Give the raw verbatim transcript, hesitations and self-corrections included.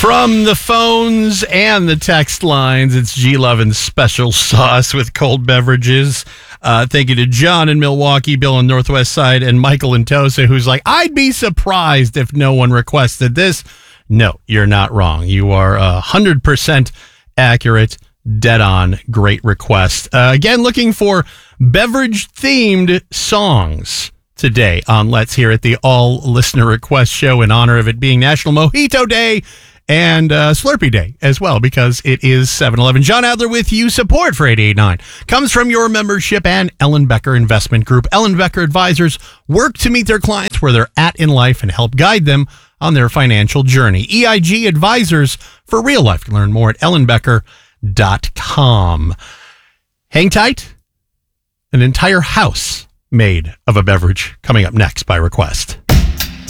From the phones and the text lines, it's G Lovin's Special Sauce with cold beverages. Uh, thank you to John in Milwaukee, Bill on Northwest Side, and Michael in Tosa, who's like, I'd be surprised if no one requested this. No, you're not wrong. You are one hundred percent accurate, dead on, great request. Uh, again, looking for beverage-themed songs today on Let's Hear It, the all-listener request show in honor of it being National Mojito Day and uh, Slurpee Day as well, because it is seven eleven. John Adler with you. Support for eight eighty-nine comes from your membership and Ellen Becker Investment Group. Ellen Becker Advisors work to meet their clients where they're at in life and help guide them on their financial journey. E I G Advisors for real life. Learn more at ellen becker dot com. Hang tight. An entire house made of a beverage coming up next by request.